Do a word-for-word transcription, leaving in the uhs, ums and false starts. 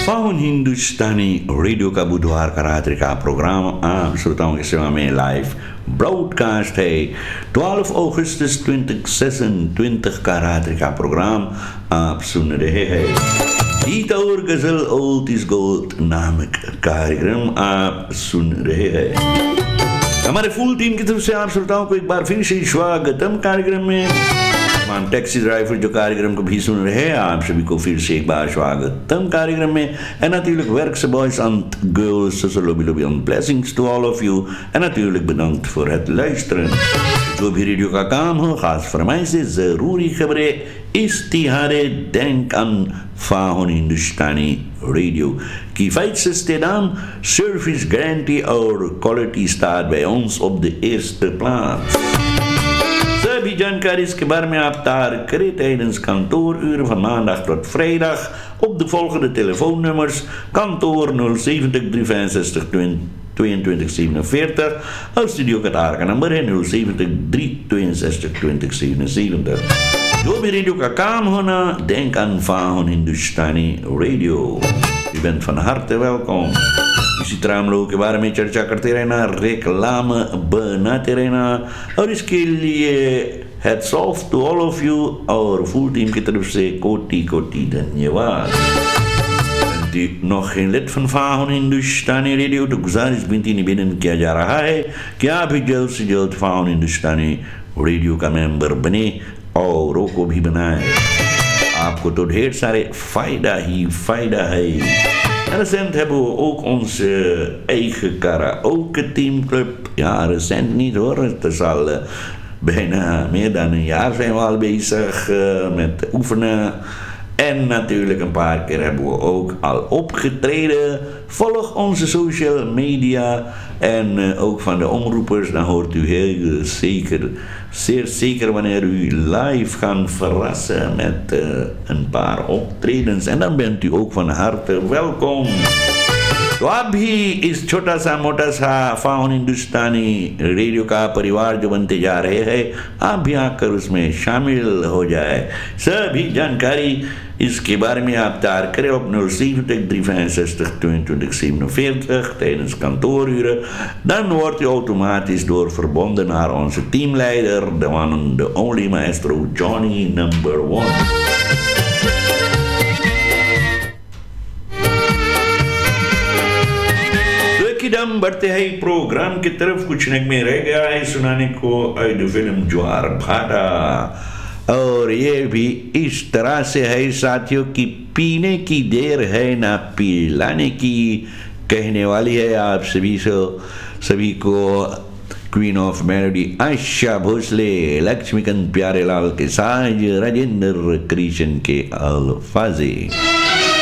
Faun हिंदुस्तानी radio का बुधवार का रात्रि का प्रोग्राम आप श्रोताओं की सेवा में लाइव ब्रॉडकास्ट है। बारह अगस्त बीस का रात्रि का प्रोग्राम आप सुन रहे हैं। गीत और गजल और तिसगोत नामक कार्यक्रम आप सुन रहे हैं। हमारे फुल टीम की तरफ से आप श्रोताओं को एक बार फिर से स्वागतम कार्यक्रम में। हम टैक्सी ड्राइवर जो कार्यक्रम को भी सुन रहे हैं, आप सभी को फिर से एक बार स्वागतम कार्यक्रम में। En natuurlijk werkse boys and girls, so lobby lobby on blessings to all of you. En natuurlijk bedankt voor het luisteren. जो भी रेडियो का काम हो, खास फरमाइश से जरूरी खबरें, इस्तिहारे denk aan फाहुन हिंदुस्तानी रेडियो की फाइट से नाम सर्विस गारंटी और quality staat bij ons op de eerste plaats. Sभी जानकारी इसके बारे में आप तार करें tijdens kantooruren van maandag tot vrijdag op de volgende telefoonnummers: kantoor nul zeven drie vijf zes tweeëntwintig zevenenveertig, और स्टूडियो का तार का नंबर है nul zeven drie tweeënzestig twintig zevenenzeventig. जो भी रेडियो का काम होना, denk aan Fahuन हिंदुस्तानी radio. U bent van harte welkom। इसी तरह हम लोगों के बारे में चर्चा करते रहना, रेक्लाम बनाते रहना, और इसके लिए heads off to all of you और फुल टीम की तरफ से कोटि कोटि धन्यवाद। Bent u nog geen lid van Fahuन हिंदुस्तानी रेडियो, तो गुजारिश विनती निवेदन किया जा रहा है कि आप भी जल्द से जल्द फाहुन हिंदुस्तानी रेडियो का मेंबर बने औरों को भी बनाए। आपको तो ढेर सारे फायदा ही फायदा है। Recent hebben we ook onze eigen karaoke teamclub. Ja, recent niet hoor. Het is al uh, bijna meer dan een jaar zijn we al bezig uh, met oefenen. En natuurlijk een paar keer hebben we ook al opgetreden. Volg onze social media en uh, ook van de omroepers. Dan hoort u heel zeker, zeer zeker wanneer u live gaan verrassen met uh, een paar optredens. En dan bent u ook van harte welkom. तो आप भी इस छोटा सा मोटा सा फाहुन हिंदुस्तानी radio का परिवार जो बनते जा रहे हैं, आप भी आकर उसमें शामिल हो जाए। सभी जानकारी इसके बारे में आप तार krijgen op nul zeven drie vijf zes tweeëntwintig zevenenveertig tijdens kantooruren. Dan wordt u automatisch door verbonden naar onze teamleider, de one and the only maestro Johnny number one. हम बढ़ते हैं प्रोग्राम की तरफ। कुछ नग में रह गया है सुनाने को आई फिल्म ज्वार भाटा, और ये भी इस तरह से है साथियों की पीने की देर है ना पिलाने की, कहने वाली है आप सभी से सभी को queen of melody Asha Bhosle Laxmikant Pyarelal के साथ राजेंद्र कृष्ण के अल्फाजे।